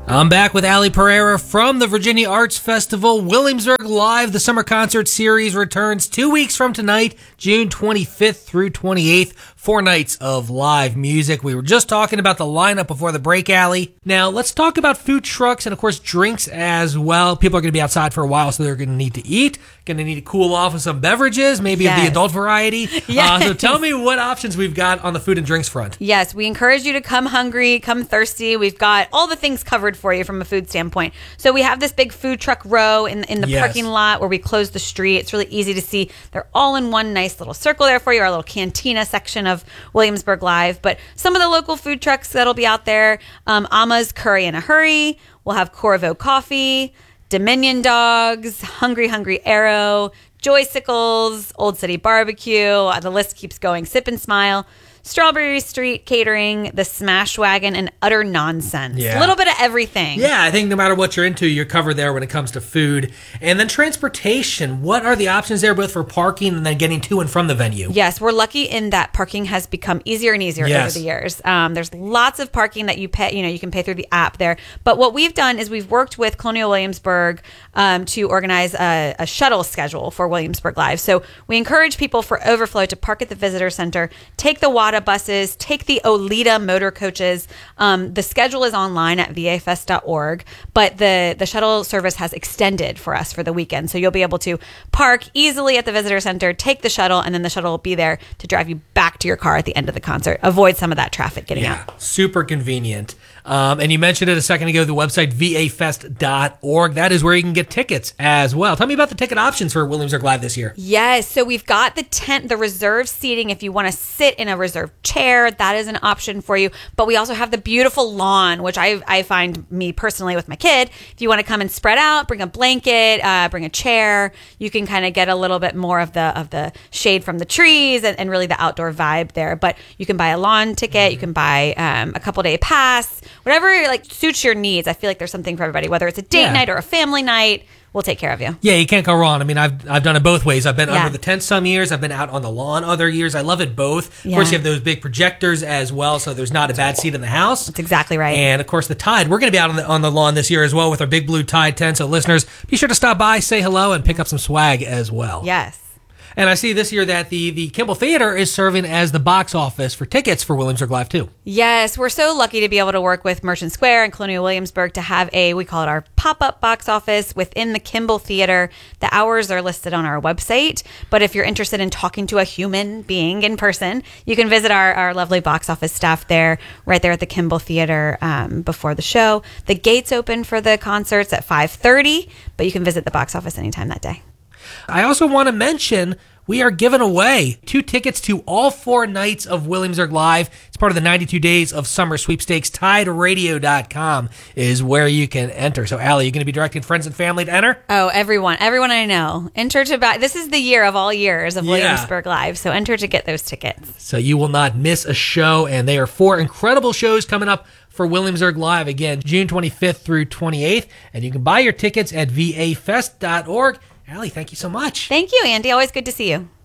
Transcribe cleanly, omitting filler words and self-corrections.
I'm back with Ali Pereira from the Virginia Arts Festival. Williamsburg Live, the summer concert series, returns 2 weeks from tonight, June 25th through 28th. 4 nights of live music. We were just talking about the lineup before the break, Ali. Now, let's talk about food trucks and, of course, drinks as well. People are going to be outside for a while, so they're going to need to eat, going to need to cool off with some beverages, maybe of the adult variety. Yes. So tell me what options we've got on the food and drinks front. Yes, we encourage you to come hungry, come thirsty. We've got all the things covered for you from a food standpoint. So we have this big food truck row in the parking lot where we close the street. It's really easy to see. They're all in one nice little circle there for you, our little cantina section of Williamsburg Live. But some of the local food trucks that'll be out there, Ama's Curry in a Hurry. We'll have Corvo Coffee, Dominion Dogs, Hungry Hungry Arrow, Joycicles, Old City Barbecue. The list keeps going. Sip and Smile, Strawberry Street Catering, the Smash Wagon, and Utter Nonsense. A little bit of everything. Yeah, I think no matter what you're into, you're covered there when it comes to food. And then transportation. What are the options there, both for parking and then getting to and from the venue? Yes, we're lucky in that parking has become easier and easier over the years. There's lots of parking that you pay. You can pay through the app there. But what we've done is we've worked with Colonial Williamsburg to organize a shuttle schedule for Williamsburg Live. So we encourage people for overflow to park at the visitor center, take the WADA buses, take the Olita motor coaches. The schedule is online at vafest.org, but the shuttle service has extended for us for the weekend. So you'll be able to park easily at the visitor center, take the shuttle, and then the shuttle will be there to drive you back to your car at the end of the concert. Avoid some of that traffic getting out. Super convenient. And you mentioned it a second ago, the website vafest.org. That is where you can get tickets as well. Tell me about the ticket options for Williamsburg Live this year. Yes, so we've got the tent, the reserved seating. If you want to sit in a reserved chair, that is an option for you. But we also have the beautiful lawn, which I find, me personally with my kid, if you want to come and spread out, bring a blanket, bring a chair, you can kind of get a little bit more of the shade from the trees and really the outdoor vibe there. But you can buy a lawn ticket, you can buy a couple-day pass, whatever suits your needs. I feel like there's something for everybody, whether it's a date night or a family night. We'll take care of you. Yeah, you can't go wrong. I mean, I've done it both ways. I've been under the tent some years. I've been out on the lawn other years. I love it both. Of course, you have those big projectors as well, so there's not a bad seat in the house. That's exactly right. And, of course, the Tide. We're going to be out on the lawn this year as well with our Big Blue Tide tent. So, listeners, be sure to stop by, say hello, and pick up some swag as well. Yes. And I see this year that the Kimball Theater is serving as the box office for tickets for Williamsburg Live, too. Yes, we're so lucky to be able to work with Merchant Square and Colonial Williamsburg to have we call it our pop-up box office within the Kimball Theater. The hours are listed on our website, but if you're interested in talking to a human being in person, you can visit our lovely box office staff there, right there at the Kimball Theater before the show. The gates open for the concerts at 5:30, but you can visit the box office anytime that day. I also want to mention we are giving away 2 tickets to all 4 nights of Williamsburg Live. It's part of the 92 Days of Summer Sweepstakes. TideRadio.com is where you can enter. So, Allie, you going to be directing friends and family to enter? Oh, everyone I know. Enter to buy. This is the year of all years of Williamsburg Live, so enter to get those tickets. So you will not miss a show, and they are 4 incredible shows coming up for Williamsburg Live. Again, June 25th through 28th, and you can buy your tickets at vafest.org. Allie, thank you so much. Thank you, Andy. Always good to see you.